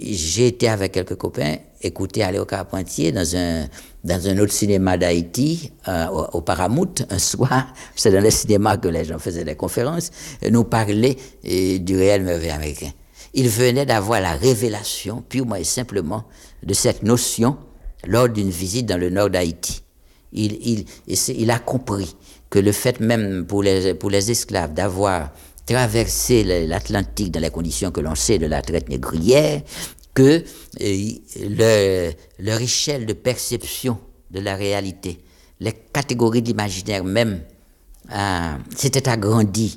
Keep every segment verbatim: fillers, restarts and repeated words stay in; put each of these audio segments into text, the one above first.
j'ai été avec quelques copains écouter Léo Carpentier dans un, dans un autre cinéma d'Haïti, euh, au, au Paramount, un soir. C'est dans le cinéma que les gens faisaient des conférences, nous parler euh, du réel merveilleux américain. Il venait d'avoir la révélation, purement et simplement, de cette notion lors d'une visite dans le nord d'Haïti. Il, il, il a compris que le fait même pour les, pour les esclaves d'avoir traversé l'Atlantique dans les conditions que l'on sait de la traite négrière, que euh, le, leur échelle de perception de la réalité, les catégories de l'imaginaire même, euh, s'étaient agrandies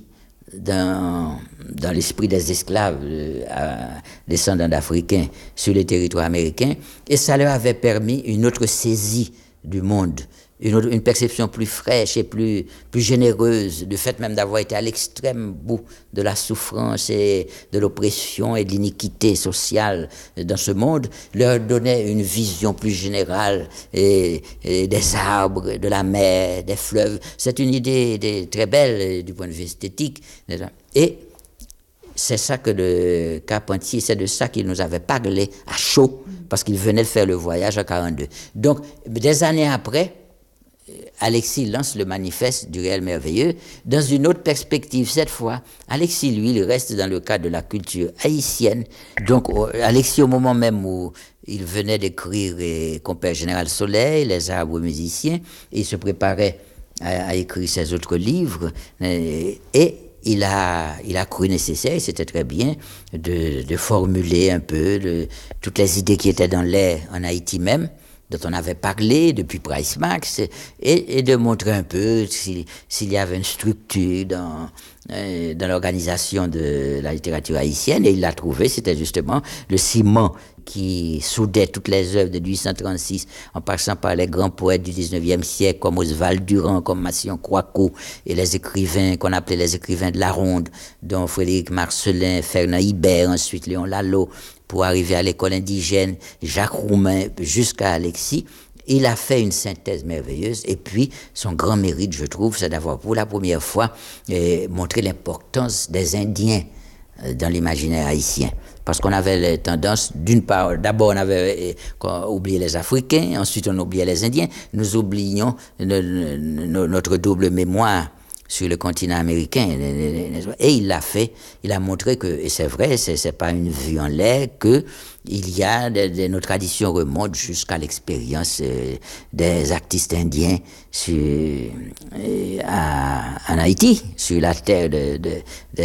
dans, dans l'esprit des esclaves euh, descendants d'Africains sur le territoire américain, et ça leur avait permis une autre saisie du monde, une, autre, une perception plus fraîche et plus, plus généreuse, du fait même d'avoir été à l'extrême bout de la souffrance et de l'oppression et de l'iniquité sociale dans ce monde, leur donnait une vision plus générale et, et des arbres, de la mer, des fleuves. C'est une idée des, très belle du point de vue esthétique. Et c'est ça que le Carpentier, c'est de ça qu'il nous avait parlé à chaud, parce qu'il venait de faire le voyage en quarante-deux. Donc, des années après, Alexis lance le manifeste du réel merveilleux dans une autre perspective. Cette fois, Alexis, lui, il reste dans le cadre de la culture haïtienne. Donc, Alexis, au moment même où il venait d'écrire Compère Général Soleil, Les arbres musiciens, il se préparait à, à écrire ses autres livres, et, et il a, il a cru nécessaire, et c'était très bien, de, de formuler un peu de, toutes les idées qui étaient dans l'air en Haïti même, dont on avait parlé depuis Price Max, et, et de montrer un peu s'il, s'il y avait une structure dans, euh, dans l'organisation de la littérature haïtienne, et il l'a trouvé, c'était justement le ciment qui soudait toutes les œuvres de mille huit cent trente-six, en passant par les grands poètes du dix-neuvième siècle, comme Oswald Durand, comme Massillon Croicot, et les écrivains qu'on appelait les écrivains de la Ronde, dont Frédéric Marcelin, Fernand Hibert, ensuite Léon Lalo, pour arriver à l'école indigène, Jacques Roumain, jusqu'à Alexis. Il a fait une synthèse merveilleuse, et puis son grand mérite, je trouve, c'est d'avoir pour la première fois eh, montré l'importance des Indiens euh, dans l'imaginaire haïtien. Parce qu'on avait les tendances, d'une part, d'abord on avait euh, oublié les Africains, ensuite on oubliait les Indiens, nous oublions le, le, notre double mémoire sur le continent américain, et il l'a fait, il a montré que, et c'est vrai, c'est, c'est pas une vue en l'air, que il y a, de, de, nos traditions remontent jusqu'à l'expérience euh, des artistes indiens sur, euh, à, en Haïti, sur la terre de, de,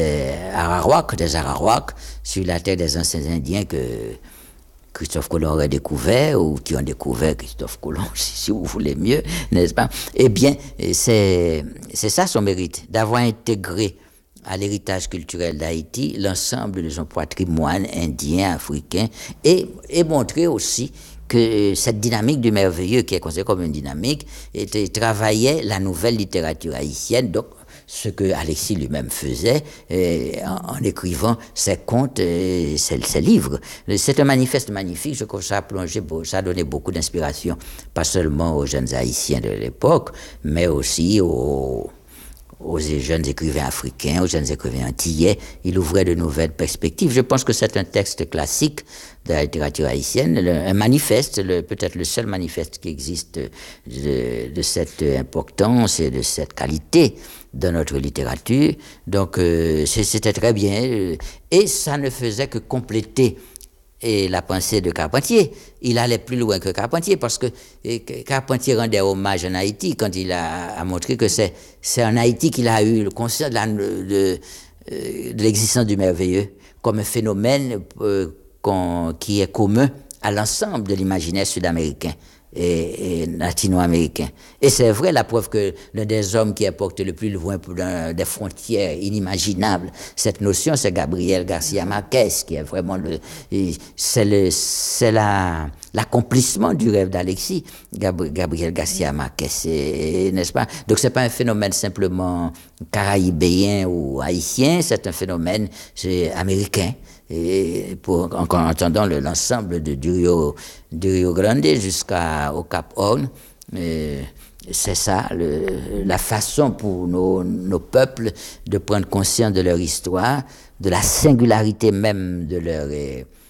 de Arawak, des Arawaks, sur la terre des anciens Indiens que Christophe Colomb aurait découvert, ou qui ont découvert Christophe Colomb, si, si vous voulez mieux, n'est-ce pas? Eh bien, c'est, c'est ça son mérite, d'avoir intégré à l'héritage culturel d'Haïti l'ensemble de son patrimoine indien, africain, et, et montrer aussi que cette dynamique du merveilleux, qui est considérée comme une dynamique, était, travaillait la nouvelle littérature haïtienne, donc ce que Alexis lui-même faisait euh, en, en écrivant ses contes et ses, ses livres. C'est un manifeste magnifique, je trouve que ça a plongé, ça a donné beaucoup d'inspiration, pas seulement aux jeunes haïtiens de l'époque, mais aussi aux, aux jeunes écrivains africains, aux jeunes écrivains antillais. Il ouvrait de nouvelles perspectives. Je pense que c'est un texte classique de la littérature haïtienne, le, un manifeste, le, peut-être le seul manifeste qui existe de, de cette importance et de cette qualité dans notre littérature. Donc euh, c'était très bien, et ça ne faisait que compléter et la pensée de Carpentier. Il allait plus loin que Carpentier, parce que Carpentier rendait hommage en Haïti quand il a, a montré que c'est, c'est en Haïti qu'il a eu le conscience de, la, de, de, de l'existence du merveilleux comme un phénomène euh, qui est commun à l'ensemble de l'imaginaire sud-américain et, et latino-américain. Et c'est vrai, la preuve que l'un des hommes qui est porté le plus loin des frontières inimaginables cette notion, c'est Gabriel Garcia Marquez, qui est vraiment le, c'est le, c'est la, l'accomplissement du rêve d'Alexis, Gabriel Garcia Marquez, n'est-ce pas? Donc c'est pas un phénomène simplement caraïbéen ou haïtien, c'est un phénomène c'est américain. Et pour, en, en entendant le, l'ensemble de, du, Rio, du Rio Grande jusqu'au Cap Horn, euh, c'est ça, le, la façon pour nos, nos peuples de prendre conscience de leur histoire, de la singularité même de leur,